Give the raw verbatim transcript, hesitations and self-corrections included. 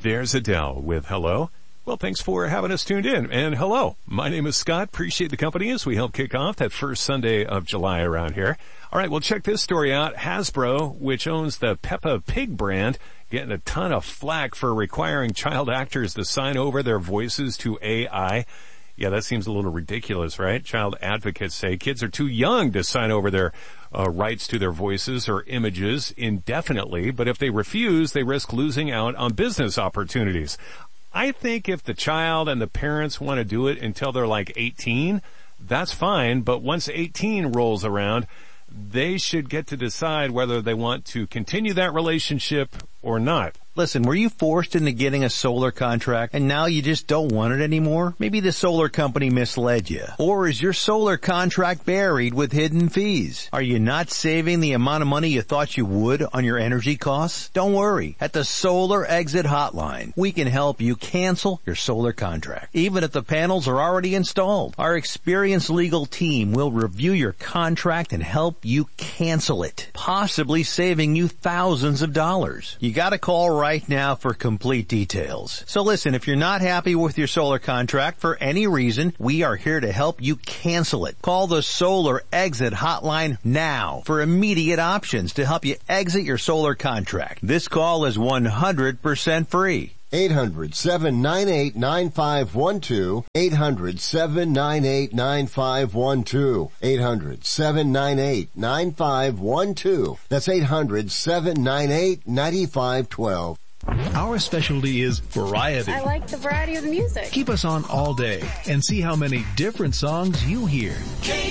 There's Adele with Hello. Well, thanks for having us tuned in. And hello, my name is Scott. Appreciate the company as we help kick off that first Sunday of July around here. All right, well, check this story out. Hasbro, which owns the Peppa Pig brand, getting a ton of flack for requiring child actors to sign over their voices to A I. Yeah, that seems a little ridiculous, right? Child advocates say kids are too young to sign over their uh, rights to their voices or images indefinitely, but if they refuse, they risk losing out on business opportunities. I think if the child and the parents want to do it until they're like eighteen, that's fine, but once eighteen rolls around, they should get to decide whether they want to continue that relationship or not. Listen, were you forced into getting a solar contract and now you just don't want it anymore? Maybe the solar company misled you. Or is your solar contract buried with hidden fees? Are you not saving the amount of money you thought you would on your energy costs? Don't worry. At the Solar Exit Hotline, we can help you cancel your solar contract, even if the panels are already installed. Our experienced legal team will review your contract and help you cancel it, possibly saving you thousands of dollars. You gotta call right now for complete details. So listen, if you're not happy with your solar contract for any reason, we are here to help you cancel it. Call the Solar Exit Hotline now for immediate options to help you exit your solar contract. This call is one hundred percent free. eight hundred, seven nine eight, nine five one two. eight hundred, seven nine eight, nine five one two. eight hundred, seven nine eight, nine five one two. That's eight hundred, seven nine eight, nine five one two. Our specialty is variety. I like the variety of the music. Keep us on all day and see how many different songs you hear.